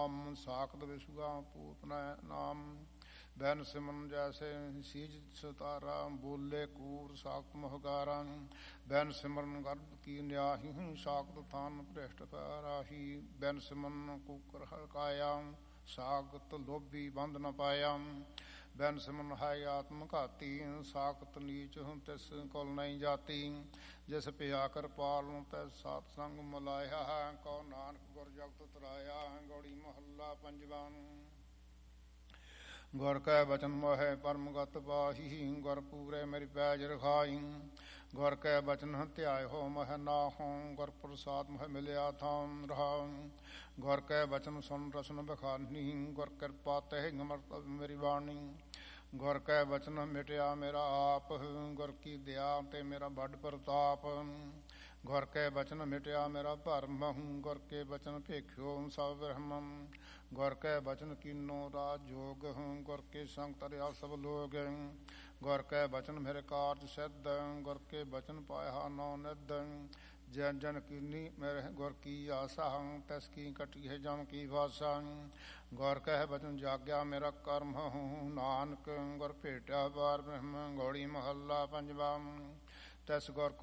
ਨਾਮ ਸਾਖਤ ਵਿਸੁਗਾ ਪੂਤਨਾ ਨਾਮ। ਬੈਨ ਸਿਮਰਨ ਜੈਸੇ ਸੀਜ ਸਤਾਰਾ ਬੋਲੇ ਕੂਰ ਸਾਖਤ ਮਹਗਾਰਾ। ਬੈਨ ਸਿਮਰਨ ਗਰਭ ਕੀ ਨਿਆਹੀ ਸਾਖਤ ਥਾਨ ਭ੍ਰਿਸ਼ਟ ਪੈਰਾਹੀ। ਬੈਨ ਸਿਮਰਨ ਕੂਕਰ ਹਲਕਾਇਆ ਸਾਖਤ ਲੋਭੀ ਬੰਦ ਨ ਪਾਇਆ। ਬੈਨ ਸਿਮਰਨ ਹੈ ਆਤਮ ਘਾਤੀ ਸਾਖਤ ਨੀਚ ਤਿਸ ਕੁਲ ਨਹੀਂ ਜਾਤੀ। ਜਿਸ ਪਿਆ ਕਿਰਪਾਲ ਤਿਸ ਸਾਤ ਸੰਗ ਮਿਲਾਇਆ ਹੈ। ਕਉ ਨਾਨਕ ਗੁਰ ਜਗਤ ਤਰਾਇਆ। ਗੌੜੀ ਮਹੱਲਾ ਪੰਜਵਾ। ਗੁਰ ਕੈ ਬਚਨ ਮੋਹਿ ਪਰਮਗਤ ਪਾਹੀ। ਗੁਰ ਪੂਰੇ ਮੇਰੀ ਪੈਜ ਰਖਾਈ। ਗੁਰ ਕੈ ਬਚਨ ਧਿਆਇਓ ਮਹਿ ਨਾਹੋ। ਗੁਰ ਪ੍ਰਸਾਦ ਮਹਿ ਮਿਲਿਆ ਥਾਮ ਰਹਾਉ। ਗੁਰ ਕੈ ਬਚਨ ਸੁਨ ਰਸਨ ਬਖਾਨੀ। ਗੁਰ ਕਿਰਪਾ ਤਹਿ ਅਮਰਤ ਮੇਰੀ ਬਾਣੀ। ਗੁਰ ਕੈ ਬਚਨ ਮਿਟਿਆ ਮੇਰਾ ਆਪ। ਗੁਰ ਕੀ ਦਇਆ ਤੇ ਮੇਰਾ ਵੱਡ ਪ੍ਰਤਾਪ। ਗੁਰ ਕੈ ਬਚਨ ਮਿਟਿਆ ਮੇਰਾ ਭਰਮ। ਗੁਰ ਕੇ ਬਚਨ ਭੇਖਿਓ ਸਭ ਬ੍ਰਹਮ। ਗੁਰ ਕੈ ਬਚਨ ਕੀਨੋ ਰਾਜ ਜੋਗ। ਗੁਰ ਕੇ ਸੰਗ ਤਰਿਆ ਸਭ ਲੋਗ। ਗੁਰ ਕੈ ਬਚਨ ਮੇਰੇ ਕਾਰਜ ਸਿੱਧ। ਗੁਰ ਕੇ ਬਚਨ ਪਾਇਆ ਨੌ ਨਿਧ। ਜਨ ਜਨ ਕੀਨੀ ਮੇਰੇ ਗੁਰ ਕੀ ਆਸਾ। ਤਿਸ ਕੀ ਕਟੀ ਹੈ ਜਮ ਕੀ ਭਾਸ਼ਾ। ਗੁਰ ਕੈ ਬਚਨ ਜਾਗਿਆ ਮੇਰਾ ਕਰਮ। ਨਾਨਕ ਗੁਰ ਭੇਟਿਆ ਬਾਰ ਬ੍ਰਹਮ। ਗੌੜੀ ਮਹੱਲਾ ਪੰਜਵਾ। ਤਿਸ ਗੁਰ